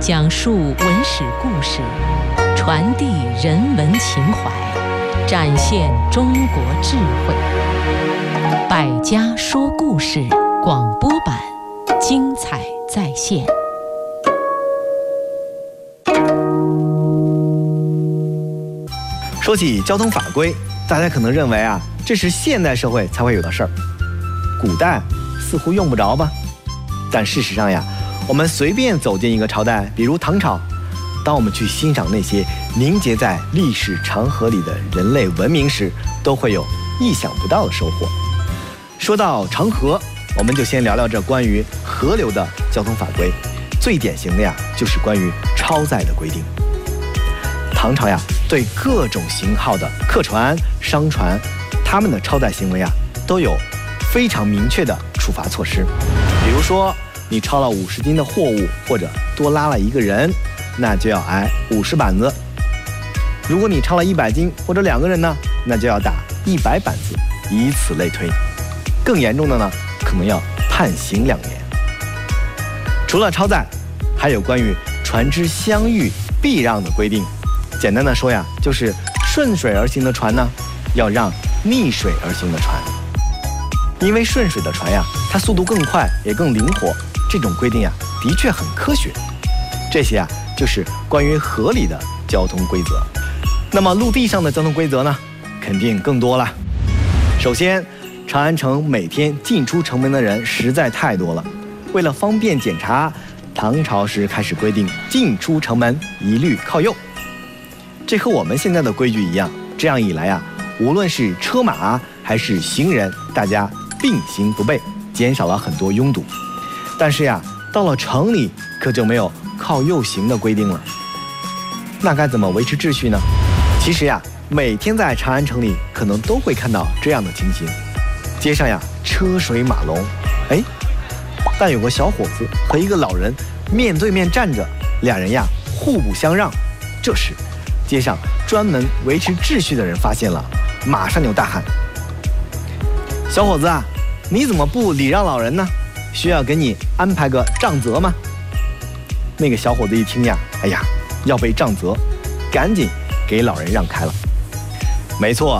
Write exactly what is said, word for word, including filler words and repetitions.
讲述文史故事，传递人文情怀，展现中国智慧。百家说故事广播版，精彩再现。 说起交通法规，大家可能认为啊，这是现代社会才会有的事儿，古代似乎用不着吧？但事实上呀，我们随便走进一个朝代，比如唐朝，当我们去欣赏那些凝结在历史长河里的人类文明时，都会有意想不到的收获。说到长河，我们就先聊聊这关于河流的交通法规。最典型的呀，就是关于超载的规定。唐朝呀，对各种型号的客船、商船，他们的超载行为啊，都有非常明确的处罚措施。比如说，你超了五十斤的货物，或者多拉了一个人，那就要挨五十板子。如果你超了一百斤或者两个人呢，那就要打一百板子，以此类推。更严重的呢，可能要判刑两年。除了超载，还有关于船只相遇避让的规定。简单的说呀，就是顺水而行的船呢，要让逆水而行的船。因为顺水的船呀，它速度更快，也更灵活，这种规定呀，的确很科学。这些啊，就是关于河里的交通规则。那么陆地上的交通规则呢，肯定更多了。首先，长安城每天进出城门的人实在太多了，为了方便检查，唐朝时开始规定进出城门一律靠右。这和我们现在的规矩一样，这样一来啊，无论是车马还是行人，大家并行不悖，减少了很多拥堵。但是呀，到了城里可就没有靠右行的规定了。那该怎么维持秩序呢？其实呀，每天在长安城里可能都会看到这样的情形：街上呀车水马龙，哎，但有个小伙子和一个老人面对面站着，两人呀互不相让。这时，街上专门维持秩序的人发现了，马上就大喊：“小伙子啊，你怎么不礼让老人呢？需要给你安排个杖责吗？”那个小伙子一听呀，哎呀，要被杖责，赶紧给老人让开了。没错，